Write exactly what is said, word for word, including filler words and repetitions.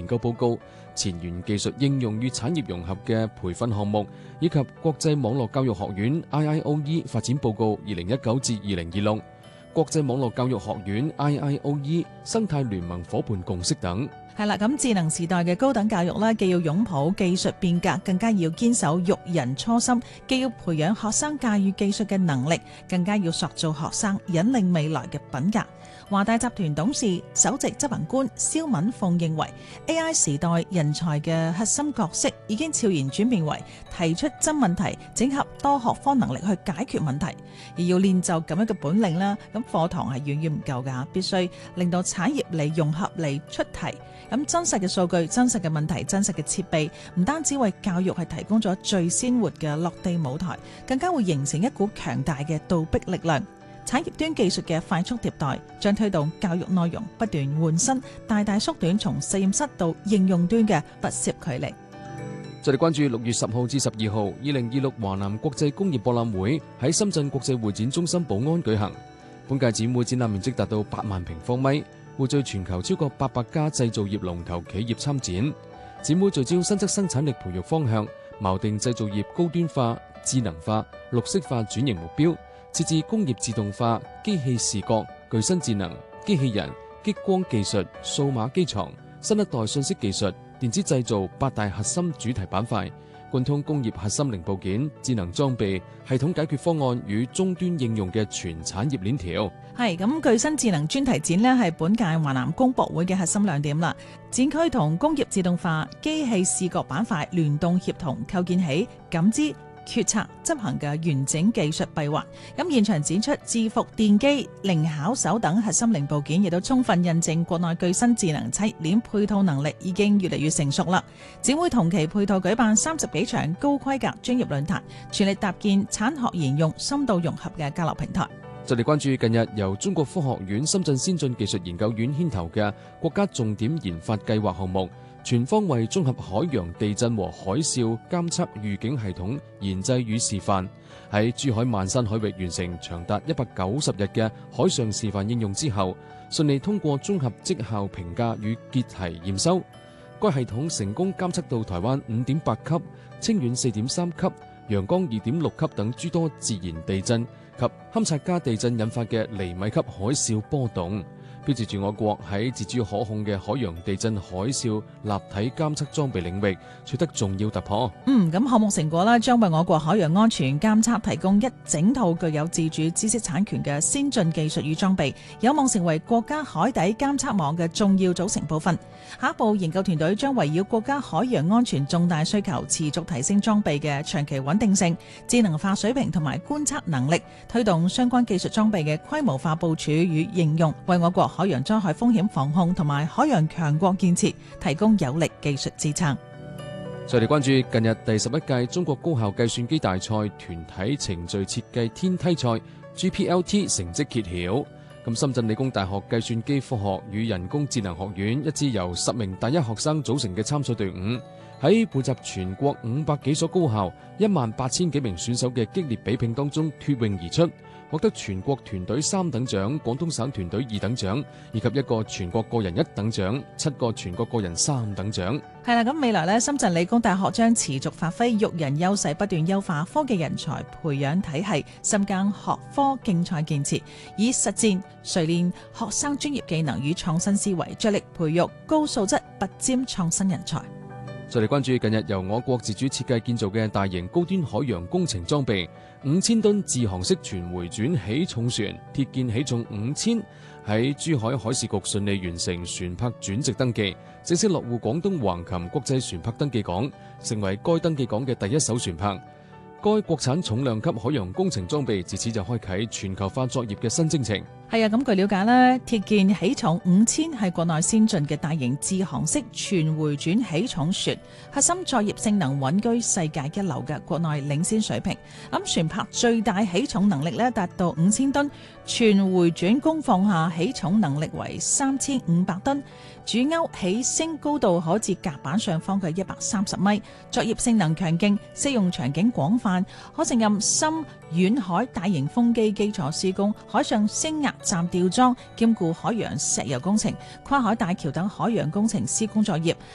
研究報告、前沿技術應用與產業融合嘅培訓項目，以及國際網絡教育學院 I I O E 發展報告二零一九至二零二六、國際網絡教育學院 I I O E 生態聯盟夥伴共識等。 係啦，咁智能時代嘅高等教育呢，既要擁抱技術變革，更加要堅守育人初心，既要培養學生駕馭技術嘅能力，更加要塑造學生引領未來嘅品格。華大集團董事、首席執行官蕭敏鳳認為 A I 時代人才嘅核心角色已經悄然轉變為提出真問題，整合多學科能力去解決問題。而要練就咁樣嘅本領啦，咁課堂係遠遠唔夠㗎，必須令到產業嚟融合嚟出題。咁真實嘅數據、真實嘅問題、真實嘅設備，唔單止為教育係提供咗最鮮活嘅落地舞台，更加會形成一股強大嘅倒逼力量。產業端技術嘅快速迭代，將推動教育內容不斷換新，大大縮短從實驗室到應用端嘅不攝距離。 再嚟關注六月十號至十二號，二零二六華南國際工業博覽會喺深圳國際會展中心寶安舉行。本屆展會展覽面積達到八萬平方米，匯聚全球超過八百家製造業龍頭企業參展。展會聚焦新質生產力培育方向，錨定製造業高端化、智能化、綠色化轉型目標，設置工業自動化、機器視覺、具身智能、機器人、激光技術、數碼機床、新一代信息技術、電子製造八大核心主題板塊，貫通工業核心零部件、智能裝備、系統解決方案與終端應用嘅全產業鏈條。 係咁，具身智能專題展呢係本屆華南工博會嘅核心亮點啦。展區同工業自動化、機器視覺板塊聯動協同，構建起感知、決策執行嘅完整技術閉環。咁現場展出智伏電機、靈巧手等核心零部件，亦都充分印證國內具身智能產業鏈配套能力已經越嚟越成熟啦。展會同期配套舉辦三十幾場高規格專業論壇，全力搭建產學研用深度融合嘅交流平台。 再嚟關注近日由中國科學院深圳先進技術研究院牽頭嘅國家重點研發計劃項目，全方位綜合海洋地震和海嘯監測預警系統研製與示範，喺珠海萬山海域完成長達一百九十日嘅海上示範應用之後，順利通過綜合績效評價與結題驗收。該系統成功監測到台灣五點八級、清遠四點三級、陽江二點六級等諸多自然地震及堪察加地震引發嘅厘米級海嘯波動，標誌住我國喺自主可控嘅海洋地震海嘯立體監測裝備領域取得重要突破。 嗯，咁項目成果呢，將為我國海洋安全監測提供一整套具有自主知識產權嘅先進技術與裝備，有望成為國家海底監測網嘅重要組成部分。下一步，研究團隊將圍繞國家海洋安全重大需求，持續提升裝備嘅長期穩定性、智能化水平同埋觀測能力，推動相關技術裝備嘅規模化部署與應用，為我國海洋災害風險防控同埋海洋強國建設提供有力技術支撐。 再嚟關注近日第十一屆中國高校計算機大賽團體程序設計天梯賽 G P L T 成績揭曉。咁深圳理工大學計算機科學與人工智能學院一支由十名大一學生組成嘅參賽隊伍，喺匯集全國五百幾所高校、一萬八千幾名選手嘅激烈比拼當中脫穎而出，獲得全國團隊三等獎、廣東省團隊二等獎，以及一個全國個人一等獎、七個全國個人三等獎。 係啦，咁未來呢，深圳理工大學將持續發揮育人優勢，不斷優化科技人才培養體系，深耕學科競賽建設，以實戰錘煉學生專業技能與創新思維，着力培育高素質拔尖創新人才。 再嚟關注近日由我國自主設計建造嘅大型高端海洋工程裝備五千噸自航式全回轉起重船鐵建起重五千，喺珠海海事局順利完成船舶轉籍登記，正式落戶廣東橫琴國際船舶登記港，成為該登記港嘅第一艘船舶。該國產重量級海洋工程裝備自此就開啟全球化作業嘅新征程。 係啊，咁據了解呢，鐵建起重五千係國內先進嘅大型自航式全回轉起重船，核心作業性能穩居世界一流嘅國內領先水平。咁船舶最大起重能力呢達到五千噸，全回轉工放下起重能力為三千五百噸，主鈎起升高度可至甲板上方嘅一百三十米，作業性能強勁，適用場景廣泛，可勝任深遠海大型風機基礎施工、海上升壓站吊裝，兼顧海洋石油工程、跨海大橋等海洋工程施工作業，